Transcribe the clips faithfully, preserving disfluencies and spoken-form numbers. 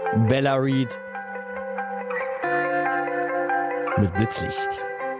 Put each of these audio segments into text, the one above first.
Bella Reed mit Blitzlicht.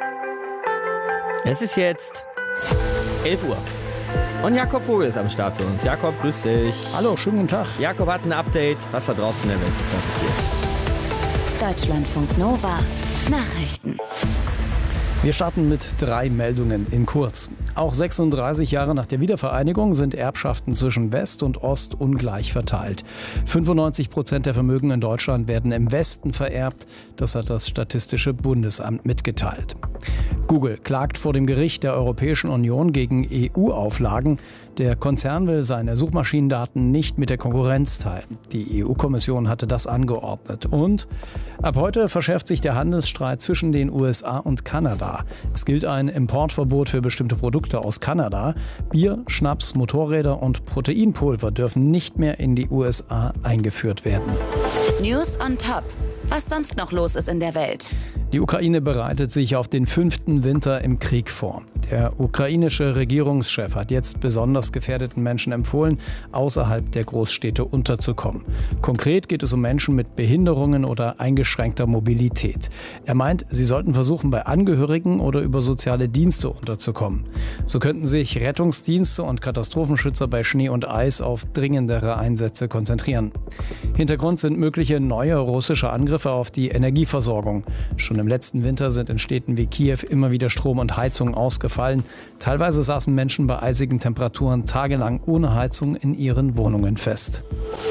Es ist jetzt elf Uhr. Und Jakob Vogel ist am Start für uns. Jakob, grüß dich. Hallo, schönen guten Tag. Jakob hat ein Update, was da draußen in der Welt so vor sich geht. Deutschlandfunk Nova Nachrichten. Wir starten mit drei Meldungen in kurz. Auch sechsunddreißig Jahre nach der Wiedervereinigung sind Erbschaften zwischen West und Ost ungleich verteilt. fünfundneunzig Prozent der Vermögen in Deutschland werden im Westen vererbt. Das hat das Statistische Bundesamt mitgeteilt. Google klagt vor dem Gericht der Europäischen Union gegen E U-Auflagen. Der Konzern will seine Suchmaschinendaten nicht mit der Konkurrenz teilen. Die E U-Kommission hatte das angeordnet. Und ab heute verschärft sich der Handelsstreit zwischen den U S A und Kanada. Es gilt ein Importverbot für bestimmte Produkte aus Kanada. Bier, Schnaps, Motorräder und Proteinpulver dürfen nicht mehr in die U S A eingeführt werden. News on Top. Was sonst noch los ist in der Welt. Die Ukraine bereitet sich auf den fünften Winter im Krieg vor. Der ukrainische Regierungschef hat jetzt besonders gefährdeten Menschen empfohlen, außerhalb der Großstädte unterzukommen. Konkret geht es um Menschen mit Behinderungen oder eingeschränkter Mobilität. Er meint, sie sollten versuchen, bei Angehörigen oder über soziale Dienste unterzukommen. So könnten sich Rettungsdienste und Katastrophenschützer bei Schnee und Eis auf dringendere Einsätze konzentrieren. Hintergrund sind mögliche neue russische Angriffe auf die Energieversorgung. Schon im letzten Winter sind in Städten wie Kiew immer wieder Strom und Heizung ausgefallen. Teilweise saßen Menschen bei eisigen Temperaturen tagelang ohne Heizung in ihren Wohnungen fest.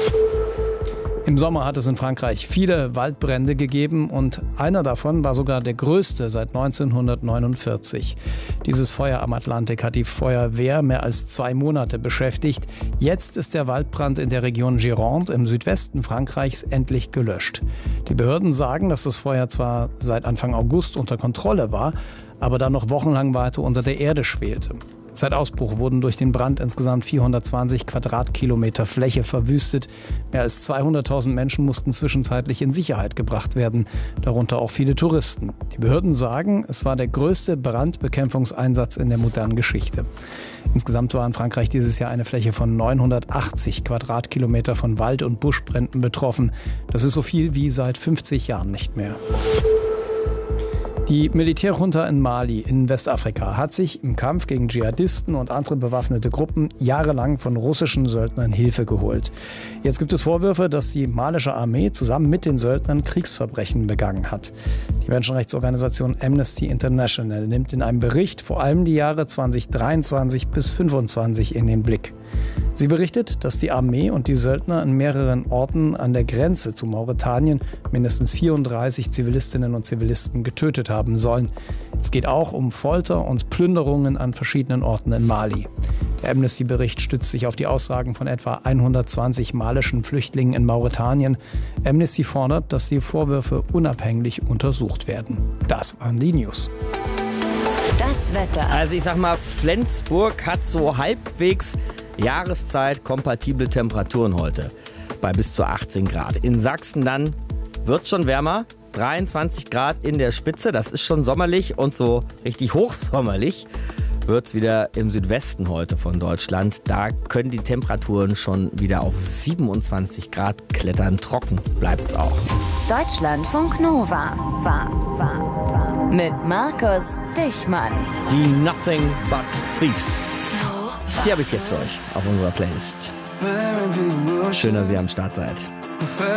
Im Sommer hat es in Frankreich viele Waldbrände gegeben und einer davon war sogar der größte seit neunzehnhundertneunundvierzig. Dieses Feuer am Atlantik hat die Feuerwehr mehr als zwei Monate beschäftigt. Jetzt ist der Waldbrand in der Region Gironde im Südwesten Frankreichs endlich gelöscht. Die Behörden sagen, dass das Feuer zwar seit Anfang August unter Kontrolle war, aber dann noch wochenlang weiter unter der Erde schwelte. Seit Ausbruch wurden durch den Brand insgesamt vierhundertzwanzig Quadratkilometer Fläche verwüstet. Mehr als zweihunderttausend Menschen mussten zwischenzeitlich in Sicherheit gebracht werden, darunter auch viele Touristen. Die Behörden sagen, es war der größte Brandbekämpfungseinsatz in der modernen Geschichte. Insgesamt war in Frankreich dieses Jahr eine Fläche von neunhundertachtzig Quadratkilometer von Wald- und Buschbränden betroffen. Das ist so viel wie seit fünfzig Jahren nicht mehr. Die Militärjunta in Mali in Westafrika hat sich im Kampf gegen Dschihadisten und andere bewaffnete Gruppen jahrelang von russischen Söldnern Hilfe geholt. Jetzt gibt es Vorwürfe, dass die malische Armee zusammen mit den Söldnern Kriegsverbrechen begangen hat. Die Menschenrechtsorganisation Amnesty International nimmt in einem Bericht vor allem die Jahre zweitausenddreiundzwanzig bis zweitausendfünfundzwanzig in den Blick. Sie berichtet, dass die Armee und die Söldner an mehreren Orten an der Grenze zu Mauretanien mindestens vierunddreißig Zivilistinnen und Zivilisten getötet haben sollen. Es geht auch um Folter und Plünderungen an verschiedenen Orten in Mali. Der Amnesty-Bericht stützt sich auf die Aussagen von etwa hundertzwanzig malischen Flüchtlingen in Mauretanien. Amnesty fordert, dass die Vorwürfe unabhängig untersucht werden. Das waren die News. Das Wetter. Also ich sag mal, Flensburg hat so halbwegs Jahreszeit-kompatible Temperaturen heute bei bis zu achtzehn Grad. In Sachsen dann wird es schon wärmer, dreiundzwanzig Grad in der Spitze, das ist schon sommerlich und so richtig hochsommerlich wird es wieder im Südwesten heute von Deutschland. Da können die Temperaturen schon wieder auf siebenundzwanzig Grad klettern, trocken bleibt es auch. Deutschlandfunk Nova. War, war, war. Mit Markus Dichmann. Die Nothing But Thieves. Die habe ich jetzt für euch auf unserer Playlist. Schön, dass ihr am Start seid.